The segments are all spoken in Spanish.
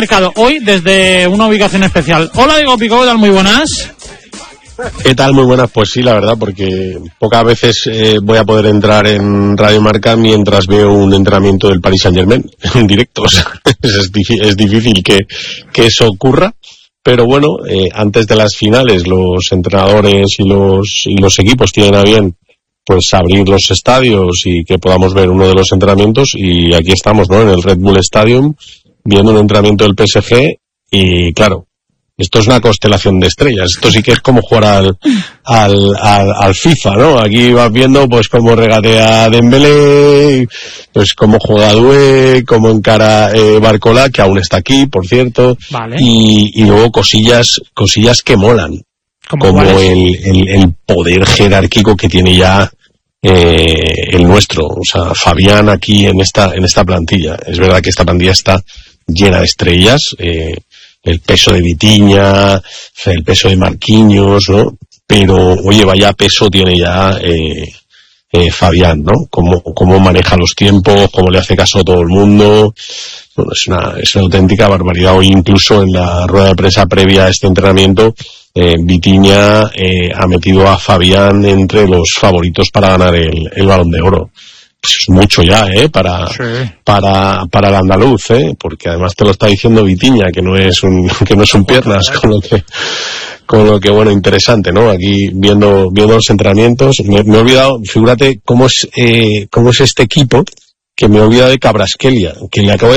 Mercado, hoy desde una ubicación especial. Hola, Diego Pico, ¿qué tal? Muy buenas. ¿Qué tal? Muy buenas. Pues sí, la verdad, porque pocas veces voy a poder entrar en Radio Marca mientras veo un entrenamiento del Paris Saint-Germain en directo. O sea, es difícil que eso ocurra. Pero bueno, antes de las finales, los entrenadores y los equipos tienen a bien pues abrir los estadios y que podamos ver uno de los entrenamientos, y aquí estamos, ¿no? En el Red Bull Stadium, viendo un entrenamiento del PSG, y claro, esto es una constelación de estrellas. Esto sí que es como jugar al FIFA, ¿no? Aquí vas viendo pues cómo regatea Dembélé, pues cómo juega Doué, cómo encara Barcola, que aún está aquí, por cierto. Vale. Y luego cosillas que molan. Como el poder jerárquico que tiene ya el nuestro, o sea, Fabián aquí en esta plantilla. Es verdad que esta plantilla está llena de estrellas, el peso de Vitinha, el peso de Marquinhos, ¿no? Pero, oye, vaya peso tiene ya Fabián, ¿no? Cómo maneja los tiempos, cómo le hace caso a todo el mundo. Bueno, es una auténtica barbaridad. Hoy incluso en la rueda de prensa previa a este entrenamiento, Vitinha ha metido a Fabián entre los favoritos para ganar el Balón de Oro. Pues es mucho ya, para el andaluz, porque además te lo está diciendo Vitinha, que no es un piernas, con lo que bueno, interesante, ¿no? Aquí viendo los entrenamientos, me he olvidado, figúrate cómo es este equipo, que me he olvidado de Kvaratskhelia, que le acabo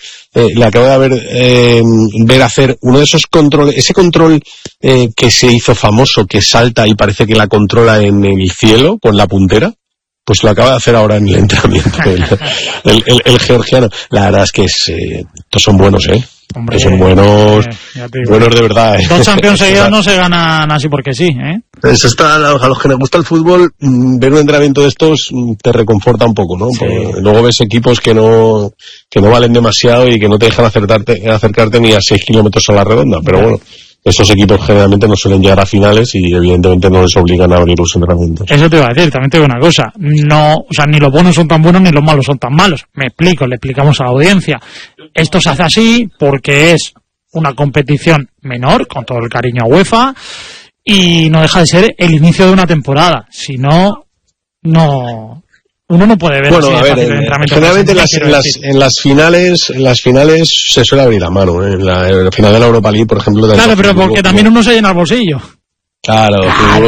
de ver hacer uno de esos controles, ese control que se hizo famoso, que salta y parece que la controla en el cielo con la puntera. Pues lo acaba de hacer ahora en el entrenamiento el georgiano. La verdad es que estos son buenos, Hombre, son buenos de verdad. 2 Champions seguidos no se ganan así porque sí, Eso está, a los que les gusta el fútbol, ver un entrenamiento de estos te reconforta un poco, ¿no? Sí. Luego ves equipos que no valen demasiado y que no te dejan acercarte ni a 6 kilómetros a la redonda, pero bueno. Esos equipos generalmente no suelen llegar a finales y evidentemente no les obligan a abrir los entrenamientos. Eso te iba a decir, también te digo una cosa. No, o sea, ni los buenos son tan buenos ni los malos son tan malos. Le explicamos a la audiencia. Esto se hace así porque es una competición menor, con todo el cariño a UEFA, y no deja de ser el inicio de una temporada. Si no, uno no puede ver. Bueno, a ver, generalmente en las finales se suele abrir la mano, En la final de la Europa League, por ejemplo. Claro, pero porque también uno se llena el bolsillo. Claro.